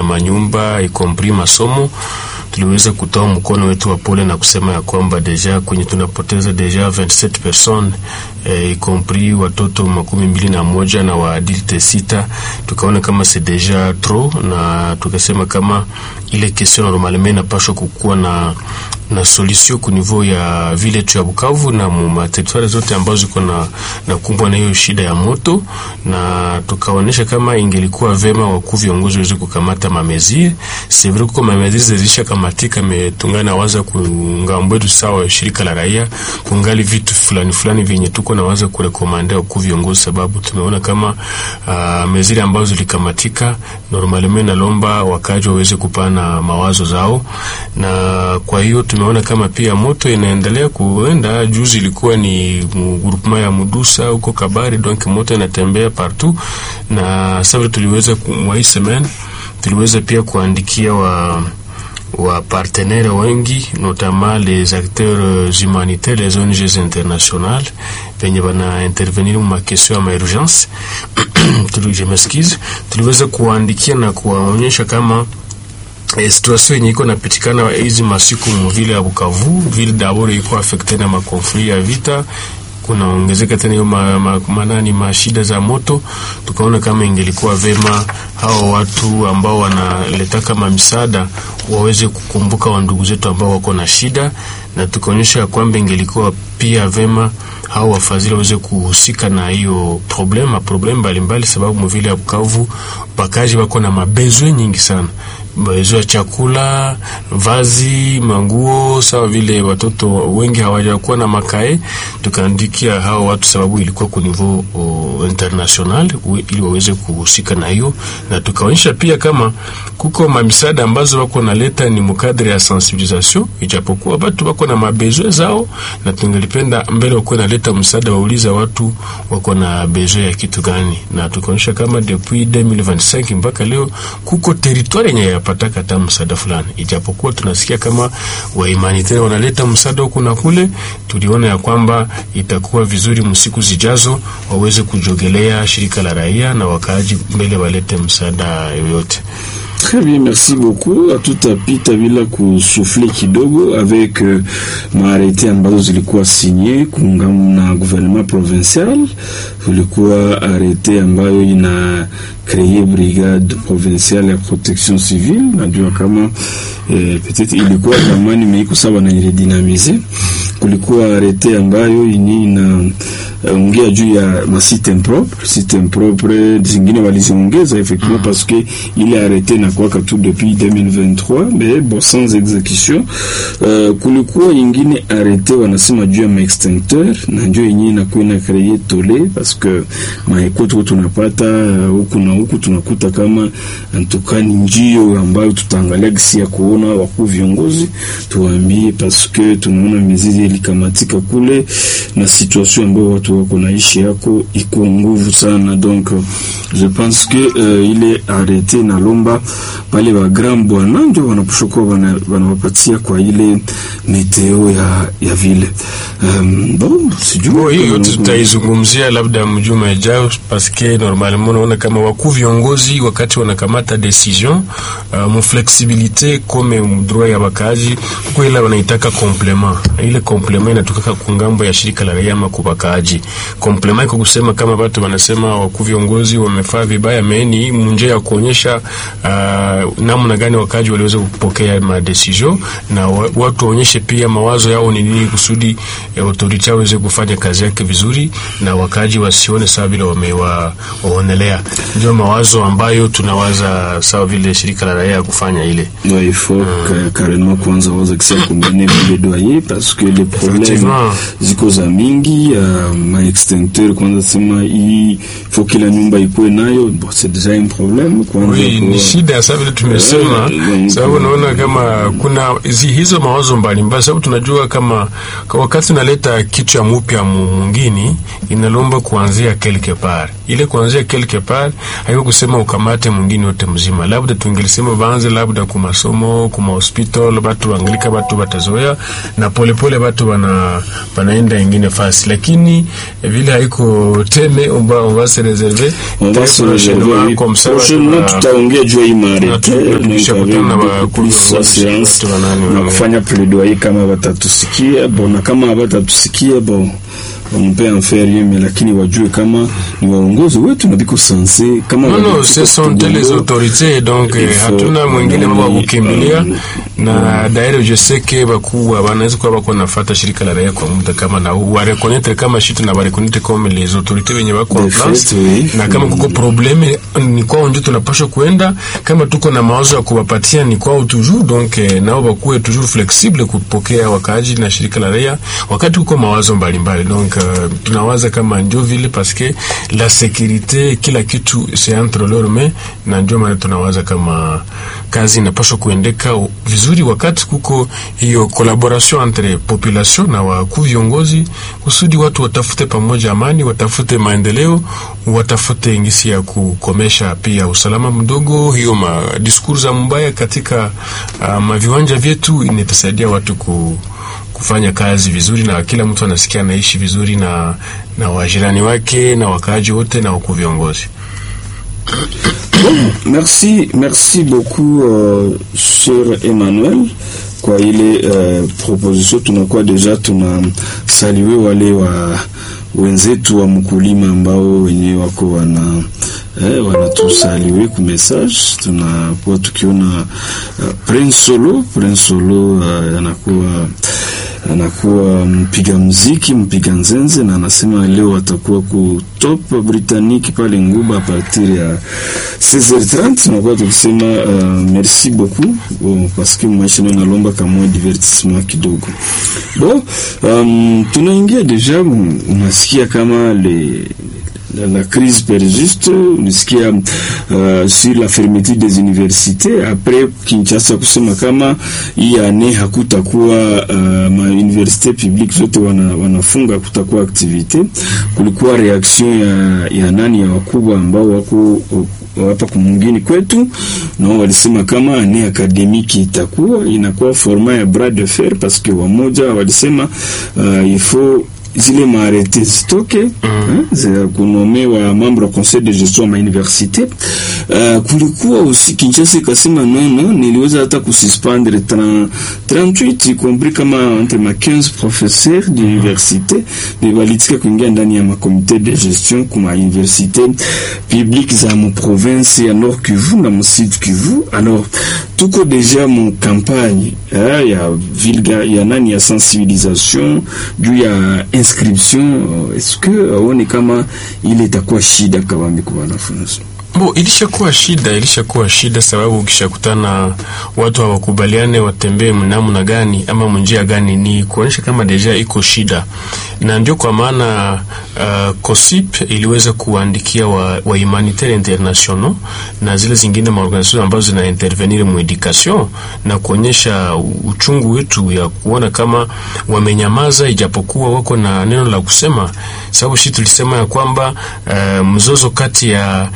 manyumba ikompri masomo. Tuliweza kutoa mkono wetu wa pole na kusema ya kwamba deja kwenye tunapoteza deja 27 personnes ikompri watoto 21 na waadulte 6. Tukaona kama c'est deja trop, na tukasema kama ile question normalement inapaswa kukuwa na solution ku niveau ya vile tu ya Bukavu na mu territoire zote ambazo ziko na kumbwa na hiyo shida ya moto, na tukaonesha kama ingelikuwa vema wakuu viongozi waweze kukamata mameziri. C'est vrai kwa mameziri zisha kamatika, metungana waza kungambo yetu sawa shirika la raia kungali vitu fulani vyenye tuko na waza kurekomanda wakuu viongozi, sababu tumeona kama meziri ambazo zilikamatika normalement nalomba wakaji waweze kupana mawazo zao, na kwa hiyo tumeona kama pia moto inaendelea kuenda. Juzi ilikuwa ni groupement ya Mudusa huko Kabari, donc moto inatembea partout, na sasa tuliweza mwa hii semaine tuliweza pia kuandikia wa partenaires wengi, notamment les acteurs humanitaires, les ONG internationales penye bana intervenir mu question ya urgence. Tuliweza kuandikia na kuwaonyesha kama situation yenye iko napitikana hizi masiku mvile ya Bukavu, vile d'abord iko affecté na makonflit ya vita, kuna ongezeka tena hiyo mashida za moto. Tukaona kama ingelikuwa vema hao watu ambao wanaleta kama msaada waweze kukumbuka wandugu zetu ambao wako na shida, na tukaonyesha kwamba ingelikuwa pia vema hao wafadhili waweze kuhusika na hiyo problem mbalimbali, sababu mvile ya Bukavu bakaji wako na mabezo nyingi sana, bezo ya chakula, vazi, manguo, sawa vile watoto wengi hawajakuwa na makae. Tukaandikia hao watu sababu ilikuwa kwa niveau international ili waweze kuhusika na hiyo, na tukaonyesha pia kama kuko mamisaada ambazo wako naleta ni mukadre ya sensibilisation, ijapokuwa watu wako na mabezo zao, na tungelipenda mbele wako naleta msaada wauliza watu wako na bezo ya kitu gani, na tukaonyesha kama depuis 2025 mpaka leo kuko territoire yenye yapataka hata msaada fulani, ijapokuwa tunasikia kama wa humanitaire wanaleta msaada huko na kule. Tuliona ya kwamba itakuwa vizuri msiku zijazo waweze kujogelea shirika la raia na wakaaji mbele walete msaada yoyote. Très bien, merci beaucoup. Hatutapita bila kusufle kidogo avec maarete ambazo zilikuwa signé na gouvernement provincial. Kulikuwa arete ambayo ina créer brigade provinciale ya protection civile. Najua kama peut-être ilikuwa zamani meiko sawa na redynamiser. Kulikuwa arete ambayo ina ongea juu ya site impropre zingine waliziongeza effectivement parce que il est arrêté na kwa tout depuis 2023 mais bon sans exécution. Kulikuwa ingine arrêté wanasema juu ya extincteur, na ndio yenyewe inakuwa na créer tole parce que maeko tunapata huku tunakuta kama antukani njio ambayo tutaangalia gisi ya kuona wakuu viongozi tuambie, parce que tunaona mizizi ilikamatika kule na situation ambayo watu wako naishi yako iko nguvu sana. Donc je pense que il est arrêté na lomba pale wa grand bwana ndio wanaposhoko wanawapatia kwa ile meteo ya vile. Bon sijui hiyo tutaizungumzia labda mjuma ijao, parce que normalement unaona kama wakuu viongozi wakati wanakamata decision mu flexibilité comme droit ya bakaji kwa ile wanaitaka complement. Ile complement inatoka kungambo ya shirika la raia makubakaji. Complement iko kusema kama watu wanasema wakuu viongozi wamefaa vibaya, meni munje ya kuonyesha namna gani wakaji waliweza kupokea ma decision, na watu waonyeshe pia mawazo yao ni nini kusudi autority waweze kufanya kazi yake vizuri, na wakaji wasione sawa vile waonelea. Ndio mawazo ambayo tunawaza sawa vile shirika la raia kufanya ile. Ouais, il faut carrément kwanza waza kisa combiner vile doyer parce que les problèmes ziko za mingi ma extincteur kwanza sema il faut que la nyumba ikuwe nayo, bon c'est déjà un problème kwanza. Oui, ni shida sawa vile tumesema. Sababu naona kama kuna hizo mawazo mbalimbali, sababu tunajua kama kwa wakati unaleta kitu ya mpya mwingine inalomba kuanzia quelque part. Ile kuanzia quelque part hayo kusema ukamate mwingine wote mzima. Labda tungelisema baanze labda kwa masomo, kwa hospital, watu waangalika, watu watazoea na polepole watu wanaenda nyingine fasi, lakini vile haiko teme on va se réserver comme ça tutaongea juu ya maarete plus assurance na kufanya plaidoyer kama watatusikia bona, kama watatusikia bon on peut en faire rien, mais lakini wajue kama ni waongozi wetu na biko sanse kama non ce sont les autorités, donc hatuna mwingine wa kukimbilia. Na d'ailleurs je sais que bakuwa wanaweza kuwa bako nafuata shirika la raia kwa muda kama na wa reconnaître kama shit na wa reconnaître comme les autorités wenye wako en place, na kama kuko probleme ni kwao ndio tunapaswa kuenda, kama tuko na mawazo ya kuwapatia ni kwao toujours, donc nao bakuwe toujours flexible kupokea wakaaji na shirika la raia wakati kuko mawazo mbalimbali. Donc tunawaza kama ndio vile parce que la sécurité kila kitu c'est entre leurs mains, na ndio maana tunawaza kama kazi inapaswa kuendeka vizuri wakati kuko hiyo collaboration entre population na wakuu viongozi, kusudi watu watafute pamoja amani, watafute maendeleo, watafute ngisi ya kukomesha pia usalama mdogo. Hiyo discours za mbaya katika maviwanja vyetu inatasaidia watu kufanya kazi vizuri, na kila mtu anasikia anaishi vizuri na wajirani wake na wakaaji wote na wakuu viongozi. Merci beaucoup Sir Emmanuel kwa ile proposition. Tunakuwa deja tunasaliwe wale wenzetu wa mkulima ambao wenyewe wako wanatusaliwe ku message. Tunakuwa tukiona Prince Solo anakuwa mpiga muziki, mpiga nzenze, na anasema leo atakuwa ku Top Britannique pale Nguba a partir ya 16h30. Tunakuwa tukisema merci beaucoup parce que maisha na lomba kama divertissement kidogo. Tunaingia deja, unasikia kama la crise persiste, unasikia sur la fermeture des universités. Après Kinshasa kusema kama hii ane hakutakuwa ma université publique zote wanafunga, kutakuwa activité. Kulikuwa reaction ya nani, ya wakubwa ambao wako hapa kumungini kwetu, na walisema kama ane akademiki inakuwa format ya bras de fer, parce que wamoja walisema il faut zile maarete stoke za kunome wa membre au conseil de gestion ya université. Kulikuwa aussi Kinshasa ikasema non, niliweza hata kususpendre 38 y compris kama entre 15 professeurs d'université de walitika kuingia ndani ya comité de gestion kuma université publique za mu province ya Nord Kivu na mu Sud Kivu. Alors tuko deja mu campagne ya vilga ya nani ya sensibilisation juu ya inscription. Est-ce que aone kama ile itakuwa shida kabambi kwa wanafunzi? Ilishakuwa shida sababu ukishakutana watu hawakubaliane watembee namna gani ama njia gani, ni kuonyesha kama deja iko shida. Na ndio kwa maana COSIP iliweza kuandikia wa Humanitaire International na zile zingine maorganisation ambazo zina intervenir mu education, na kuonyesha uchungu wetu ya kuona kama wamenyamaza ijapokuwa wako na neno la kusema. Sababu sisi tulisema ya kwamba mzozo kati ya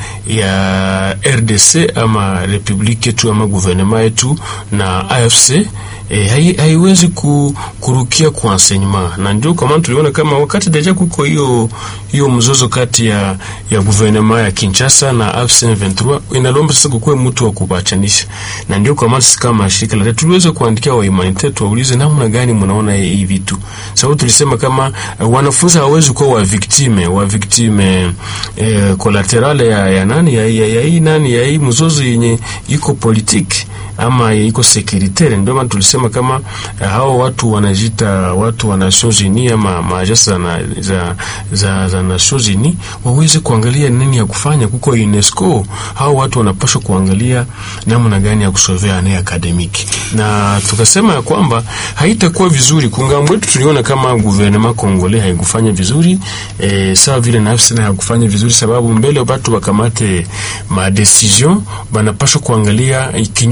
RDC ama Republique yetu ama gouvernement yetu na AFC haiwezi kurukia kwa enseignement. Na ndio kama tuliona kama wakati deja kuko hiyo mzozo kati ya gouvernement ya Kinshasa na AFC 23, inalomba sasa kuwe mtu wa kubachanisha. Na ndio kama sisi kama shirika la tuliweza kuandikia wa humanitaire tuwaulize namna gani mnaona hii vitu. Sababu tulisema kama wanafunzi hawezi kuwa wa victime collateral ya nani ya hii mzozo yenye iko politique ama iko securitaire. Ndio maana tulisema kama hao watu wanajita watu wa Nations Unies ama majasa za Nations Unies waweze kuangalia nini ya kufanya. Kuko UNESCO, hao watu wanapaswa kuangalia namna gani ya kusolvea ane academic. Na tukasema ya kwamba haitakuwa vizuri kungambo wetu. Tuliona kama gouvernement congolais haikufanya vizuri sawa vile nafsi na hakufanya vizuri, sababu mbele watu wakamate ma decision banapaswa kuangalia kinyume ya zile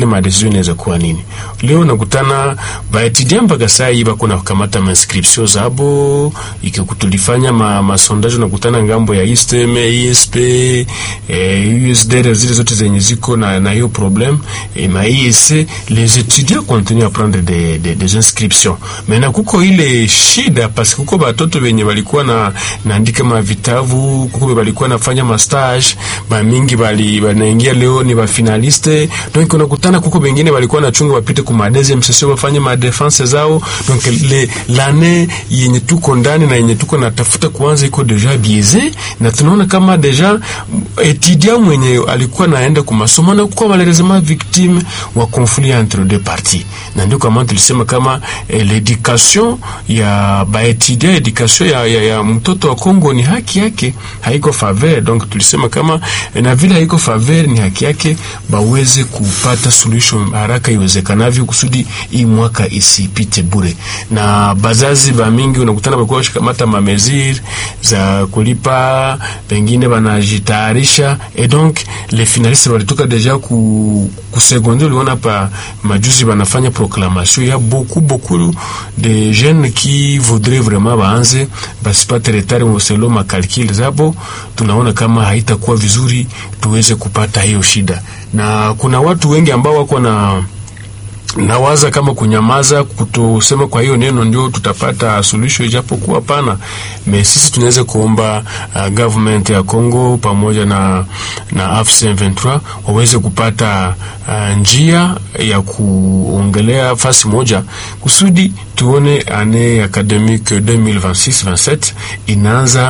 ma decision inaweza kuwa nini. Leo nakutana baetidia mpaka saa hii bako na kamata inscription zabo, ikikutulifanya ma sondage nakutana ngambo ya ISTM, ISP, USDR zile zote zenye ziko na hiyo problem, ma ISC, les étudiants continuent à prendre des inscriptions. Maintenant kuko ile shida parce que kuko batoto wenye walikuwa naandika ma vitabu, kuko walikuwa nafanya ma stage, ba mingi banaingia leo ni ba finaliste. Donc unakutana kuko wengine walikuwa na chunga wapite kuma deuxième session wafanye ma defense zao. Donc l'année yenye tuko ndani na yenye tuko natafuta kuanza iko deja biaisé, na tunaona kama deja étudiant mwenye alikuwa naenda kwa masomo na kwa malheureusement victime wa conflit entre deux parties. Na ndio kama tulisema kama l'éducation ya baétudiant, éducation ya mtoto wa Kongo ni haki yake, haiko faveur. Donc tulisema kama na vile haiko faveur ni haki yake, baweze kupata solution haraka iwezekanavyo kusudi hii mwaka isipite bure. Na bazazi ba mingi unakutana kwa shikamata mamezir za kulipa, pengine banajitayarisha, et donc les finalistes walitoka deja ku seconde. Uliona pa majuzi banafanya proclamation ya beaucoup de jeunes qui voudraient vraiment baanze basipate retard selon ma calcul zabo. Tunaona kama haitakuwa vizuri tuweze kupata hiyo shida, na kuna watu wengi ambao wako nawaza kama kunyamaza kutosema kwa hiyo neno ndio tutapata solution, ijapokuwa pana. Sisi tunaweza kuomba government ya Kongo pamoja na AFC M23 waweze kupata njia ya kuongelea fasi moja kusudi tuone année académique 2026-27 inaanza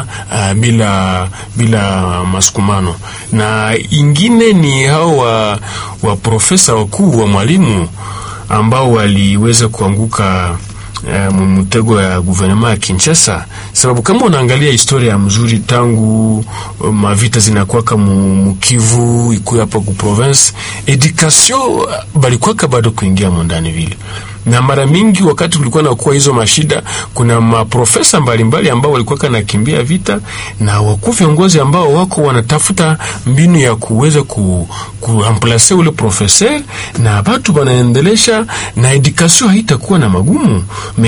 bila masukumano. Na ingine ni hao wa profesa wakuu wa mwalimu ambao waliweza kuanguka mtego ya gouvernement ya Kinshasa. Sababu kama unaangalia historia mzuri tangu mavita zinakuwa kama Mukivu ikuwa hapa ku province, education balikuwa bado kuingia mondani vile. Na mara mingi wakati kulikuwa na kuwa hizo mashida, kuna maprofesa mbalimbali ambao walikuwa kanakimbia vita, na wakuu viongozi ambao wako wanatafuta mbinu ya kuweza kuamplace ule professeur, na watu wanaendelesha, na education haitakuwa na magumu.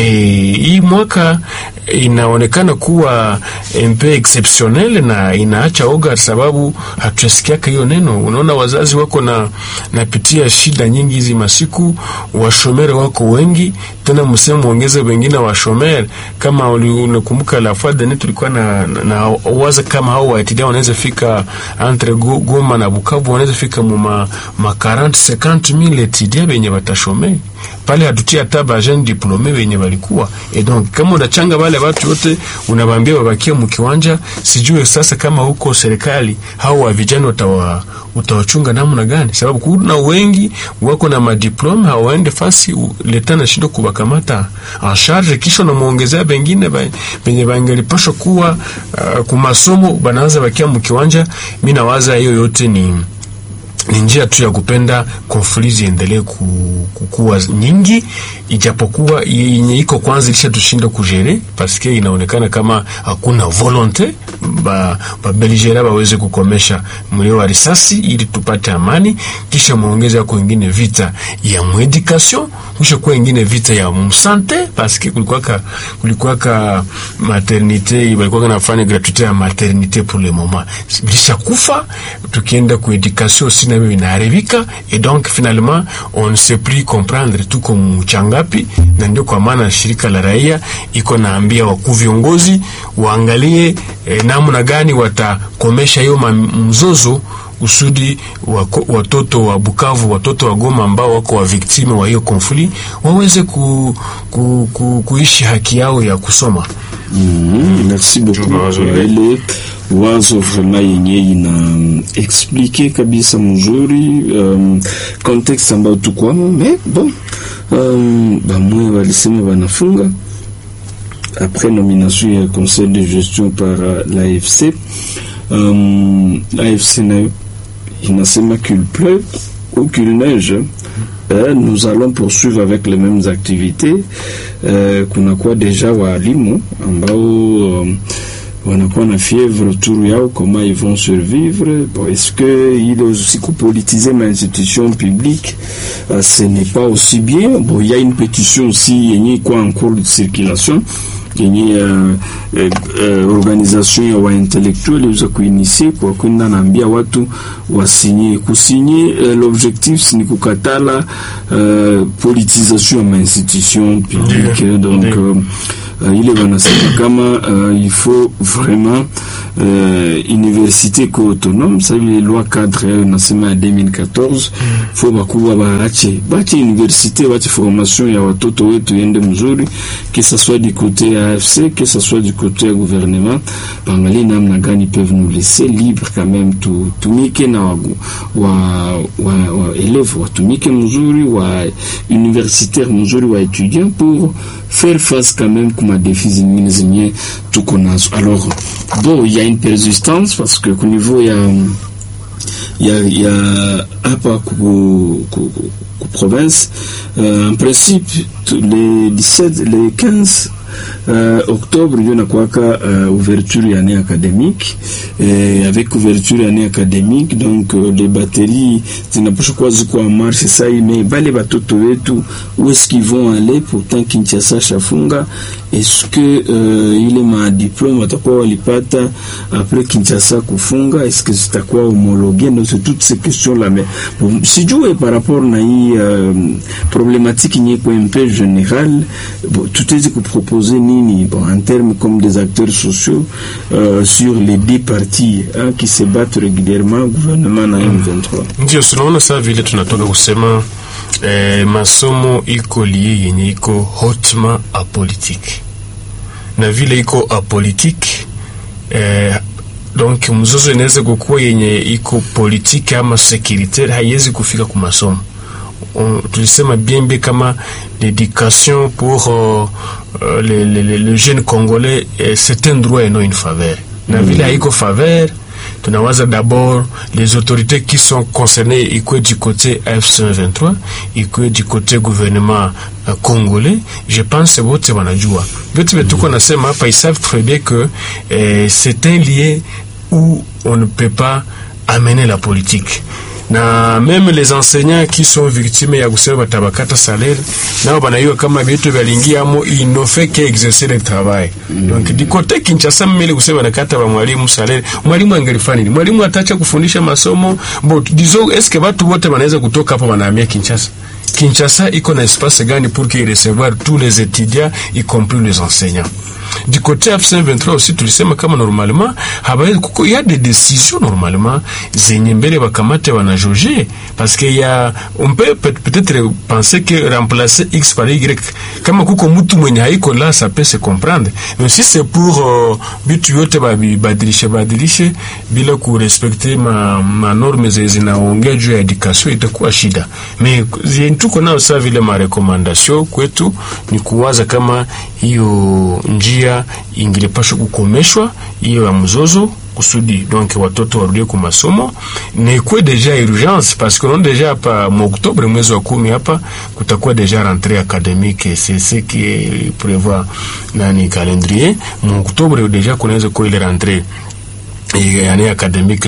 Hii mwaka inaonekana kuwa mpe exceptionnel na inaacha oga, sababu hatusikia hiyo neno. Unaona wazazi wako napitia shida nyingi hizi masiku, washomere wako wengi, tena msemo ongeze wengine wa shomer. Kama unakumbuka la fois dernière tulikuwa na waza kama hao waetidia wanaweza fika entre Goma na Bukavu, wanaweza fika ma 40-50,000 etidia benye batashomer pale, hatutia hata jeune diplômé benye balikuwa. Et donc kama unachanga wale watu wote unawaambia wabakie mkiwanja, sijue sasa kama huko serikali hao wa vijana utawachunga namna gani? Sababu kuna wengi wako na madiploma hawaende fasi, leta na shindo kubakamata en charge, kisha na muongezea bengine benye bangelipaswa kuwa kumasomo banaanza bakia mkiwanja. Mimi nawaza hiyo yote ni njia tu ya kupenda konflikt ziendelee kukua nyingi, ijapokuwa yenye iko kwanza ilisha tushinda kujere, paske inaonekana kama hakuna volonte ba Belgera baweze kukomesha mlio wa risasi ili tupate amani, kisha muongeze kwa wengine vita ya education, kisha kwa wengine vita ya msante, paske kulikuwa maternité, walikuwa nafanya gratuité ya maternité pour le moment, bilisha kufa. Tukienda ku education sina mimi inaharibika, et donc finalement on ne sait plus comprendre tuko mchangapi. Na ndio kwa maana shirika la raia iko naambia wakuu viongozi waangalie namna gani watakomesha hiyo mzozo, usudi watoto wa Bukavu, watoto wa Goma ambao wako wa victime wa hiyo conflit waweze kuishi haki yao ya kusoma. Merci beaucoup. Ile wazo vraiment yenye ina expliquer kabisa mzuri context ambao tuko, mais bon bamwe walisema banafunga après nomination ya conseil de gestion par l'AFC. L'AFC inasema qu'il pleuve ou qu'il neige, nous allons poursuivre avec les mêmes activités. Kuna kwa deja walimu ambao wanakuwa na fièvre autour yao, comment ils vont survivre. Bon, est-ce que il est aussi politiser ma institution publique, ce n'est pas aussi bien. Bon, il y a une pétition aussi yenye quoi en cours de circulation yenye organisation ya wa intellectuel iweza kuinisie kwa kwenda naambia watu wasinye kusinye. L'objectif ni kukatala politisation ya institution publique. Donc ile wanasema kama il faut vraiment université ko autonome. Ça vile loi cadre nasema ya 2014 faut bakuwa baache université, baache formation ya watoto wetu yende mzuri, que ça soit du côté AFC, que ça soit du côté gouvernement, bangali namna gani peuvent nous laisser libre quand même tumike na wa élèves watumike mzuri, wa universitaire mzuri, wa étudiants pour faire face quand même kuma défis zingine tuko nazo. Alors bon, il y a une persistance parce que au niveau il y a hapa ku province en principe les 17 les 15 octobre ndio nakuwaka ouverture ya année académique, avec ouverture ya année académique donc les batteries zinapaswa kuwa ziko en marche sasa. Mais bale batoto wetu où est-ce qu'ils vont aller? Pourtant Kinshasa shafunga, est-ce que ile ma diplôme watakuwa walipata après Kinshasa kufunga, est-ce que zitakuwa homologué? Donc c'est toutes ces questions là. Mais bon, sijue par rapport na hii problématique nyeko un peu générale, bon tout est que proposer nini bon en termes comme des acteurs sociaux sur les deux partis qui se battent régulièrement gouvernement na M23. Ndio tunaona sasa vile tunatoka kusema masomo iko lié yenye iko hautement apolitique, na vile iko apolitique donc mzozo inaweza kukua yenye iko politique ama sécuritaire haiwezi kufika kwa masomo. Tulisema bien kama l'éducation pour les jeunes congolais c'est un droit et non une faveur. Na vile haiko faveur, tunawaza d'abord les autorités qui sont concernées, iko du côté AFC/M23, iko du côté gouvernement congolais. Je pense wote wanajua vitu tuko nasema hapa, ils savent très bien que c'est un lieu où on ne peut pas amener la politique. Na même les enseignants qui sont victimes ya kusema tabakata salaire nao banaiwa kama vitu vyalingia mo, ils ne fait qu'exercer le travail. Donc du côté Kinshasa mmele kusema nakata wa mwalimu salaire, mwalimu angelifanya nini? Mwalimu ataacha kufundisha masomo. Bon disons est-ce que watu wote wanaweza kutoka hapa wanahamia Kinshasa? Kinshasa iko na espace gani pour qu'ils recevoir tous les étudiants y compris les enseignants? Du côté AFC/M23 aussi tulisema kama normalement il y a des décisions normalement zenye mbele bakamate wanajoje, parce que on peut peut-être penser que remplacer X par Y kama kuko mtu mwenye haiko là ça peut se comprendre, mais si c'est pour bitu yote badilishe bila ku respecter ma norme zinaongea juu ya education itakuwa shida. Mais tuko nao sasa vile ma recommandation kwetu ni kuwaza kama hiyo njia ingilipaswa kukomeshwa hiyo ya mzozo kusudi donc watoto warudie kwa masomo. Ni kwa deja urgence parce que on déjà pa octobre mwezi wa 10 hapa kutakuwa deja rentrée académique, c'est ce qui prévoit nani calendrier. Octobre deja kunaweza kwa ile rentrée année académique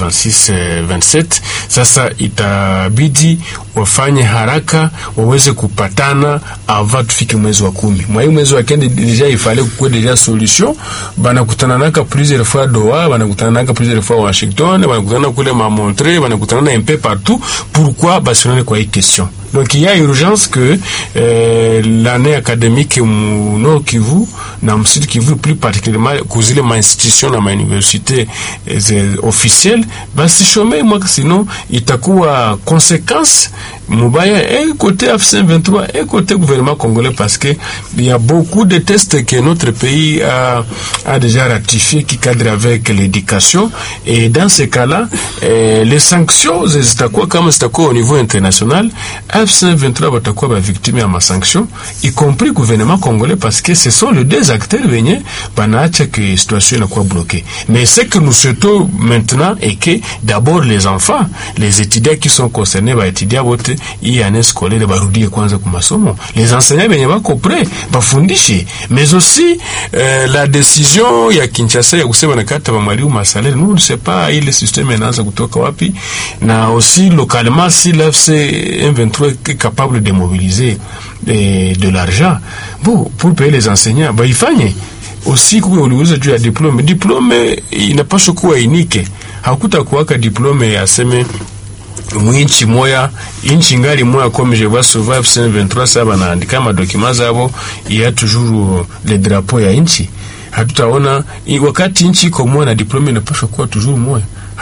2026-27. Sasa itabidi wafanye haraka waweze kupatana avant tufike mwezi wa 10. Mwezi wa 10 deja ifale kuwe deja solution. Banakutana naka plusieurs fois Doha, banakutana naka plusieurs fois Washington, banakutana kule Montreux, banakutana un peu partout. Pourquoi basionane kwa hii question? Donc il y a urgence que l'année académique au Nord Kivu, na Sud Kivu plus particulièrement kuzile ma institution na ma université officielle basi chômer moi, sinon itakuwa conséquence mubaya côté AFC/M23 et côté gouvernement congolais, parce que il y a beaucoup de tests que notre pays a déjà ratifié qui cadrent avec l'éducation, et dans ce cas-là les sanctions zitakuwa kama zitakuwa au niveau international F23 batakuwa ba victime ya masanction, y compris gouvernement congolais, parce que ce sont les deux acteurs venye banaacha que situation inakuwa bloquée. Mais ce que nous souhaitons maintenant est que d'abord les enfants, les étudiants qui sont concernés, ba étudiants wote hii année scolaire barudie kwanza ku masomo, les enseignants benye bako prêt bafundishe. Mais aussi la décision ya Kinshasa ya kusema nakata ba mwalimu masalaire, nous ne sais pas ile système inaanza kutoka wapi, na aussi localement si l'FC M23 est capable de mobiliser de l'argent pour payer les enseignants, bah ifanye aussi. Kwa uliuliza juu ya diplome inapaswa kuwa unique, hakuta kuwaka diplome ya seme mwinchi moya inchi ngali moya, comme je vois souvent FC23 saba naandika ma documents zabo il y a toujours le drapeau ya inchi. Hatutaona wakati inchi iko moya na diplome inapaswa kuwa toujours moya.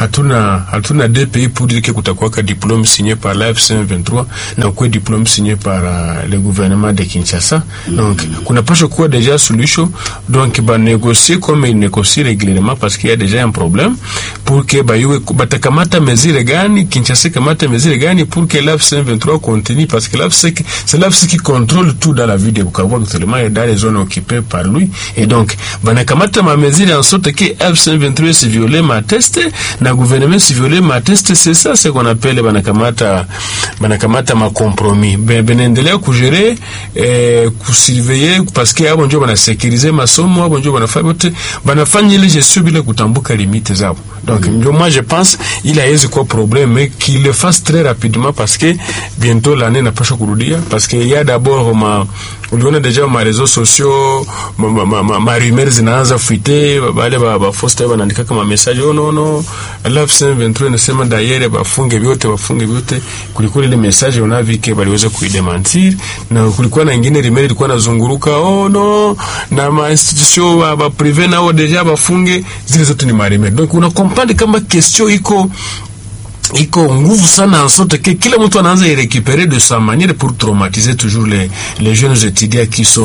Hatuna deux pays pour dire que kutakuwa ka diplôme signé par la FC23 na kwa diplôme signé par le gouvernement de Kinshasa. Donc kuna pasha kuwa déjà solution, donc ba négocier comme il négocie régulièrement, parce qu'il y a déjà un problème pour que ba yuwe batakamata mesure gani, Kinshasa kamata mesure gani pour que la FC23 continue, parce que c'est l'AFC qui contrôle tout dans la ville de Bukavu actuellement et dans les zones occupées par lui. Et donc banakamata ma mesure en sorte que FC23 se viole ma teste na gouvernement si violé ma teste, c'est ça ce qu'on appelle banakamata ma compromis. Benendelea kujere kusurveiller, parce que abo ndio bana sécuriser masomo, abo ndio banafanya ile gestion bila kutambuka limite zao. Donc moi je pense il a eu quoi problème, mais qu'il le fasse très rapidement, parce que bientôt l'année n'a pas kurudia, parce que il y a d'abord uliona déjà ma réseaux sociaux ma rumeur zinaanza fuite, bale ba foster banaandika kama message non la FC23 nasema d'ailleurs bafunge vyote kulikuwa ile message unavike baliweza kuidementir, na kulikuwa na nyingine rumeur ilikuwa nazunguruka no na ma institution ba privé nao déjà bafunge, zile zote ni ma rumeur. Donc una comprendre kama question iko nguvu sana, en sorte que kila mtu anaanza récupérer de sa manière pour traumatiser toujours les jeunes étudiants qui sont